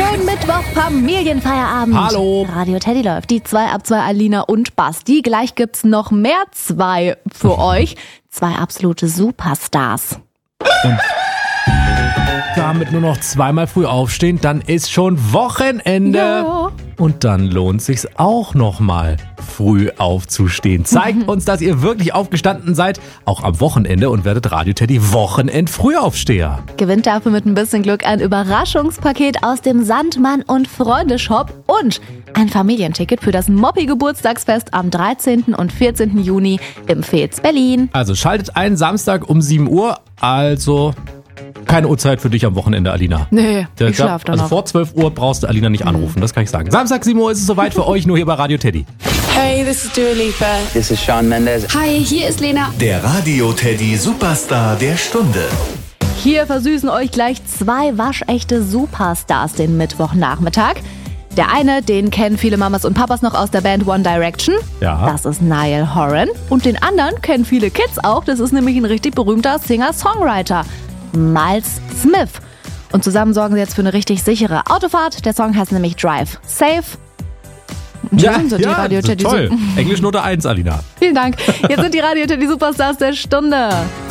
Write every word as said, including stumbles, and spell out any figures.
Schönen Mittwoch, Familienfeierabend. Hallo. Radio Teddy läuft. Die zwei ab zwei Alina und Basti. Gleich gibt's noch mehr zwei für euch. Zwei absolute Superstars. Und damit nur noch zweimal früh aufstehen, dann ist schon Wochenende. Ja. Und dann lohnt sich's auch nochmal, früh aufzustehen. Zeigt uns, dass ihr wirklich aufgestanden seid, auch am Wochenende, und werdet Radio Teddy Wochenend-Frühaufsteher. Gewinnt dafür mit ein bisschen Glück ein Überraschungspaket aus dem Sandmann und Freunde Shop und ein Familienticket für das Moppi-Geburtstagsfest am dreizehnten und vierzehnten Juni im Fez Berlin. Also schaltet ein Samstag um sieben Uhr, also keine Uhrzeit für dich am Wochenende, Alina. Nee, Der, ich schlaf dann Also noch. vor zwölf Uhr brauchst du Alina nicht anrufen, das kann ich sagen. Samstag sieben Uhr ist es soweit für euch, nur hier bei Radio Teddy. Hey, this is Dua Lipa. This is Shawn Mendes. Hi, hier ist Lena. Der Radio Teddy Superstar der Stunde. Hier versüßen euch gleich zwei waschechte Superstars den Mittwochnachmittag. Der eine, den kennen viele Mamas und Papas noch aus der Band One Direction. Ja. Das ist Niall Horan. Und den anderen kennen viele Kids auch. Das ist nämlich ein richtig berühmter Singer-Songwriter. Miles Smith. Und zusammen sorgen sie jetzt für eine richtig sichere Autofahrt. Der Song heißt nämlich Drive Safe. Und hier sind so die Radio Teddy toll. Su- Englisch Note eins, Alina. Vielen Dank. Jetzt sind die Radio Teddy Superstars der Stunde.